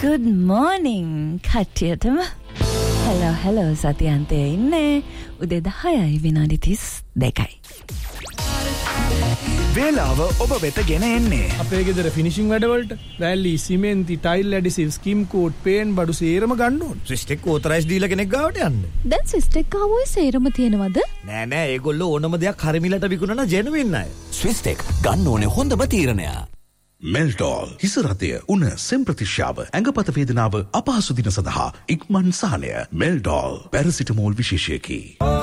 Good morning කට්ටියටම. hello සතියන්තයේ ඉන්නේ උදේ 10යි විනාඩි 32යි. වේලාව ඔබ වෙත ගෙන එන්නේ අපේ ගෙදර ෆිනිෂිං වැඩවලට රැලි සිමෙන්ති ටයිල් ඇඩිසිව් ස්කිම් කෝට් පේන් බඩු සේරම ගන්න ඕන. සිස්ටෙක් ඕතරයිස් දීලා කෙනෙක් ගාවට යන්න. දැන් සිස්ටෙක් ආවොයි සේරම තියෙනවද? නෑ ඒගොල්ලෝ ඕනම දෙයක් හරිමිලට විකුණන ජෙනුවින් අය. ස්විස්ටෙක් ගන්න ඕනේ හොඳම තීරණය. මෙල්ටෝල් හිස රතය උණ සෙම් ප්‍රතිශ්‍යාව ඇඟපත වේදනාව අපහසු දින සඳහා ඉක්මන් සහනය මෙල්ටෝල් පැරසිටමෝල් විශේෂයකි.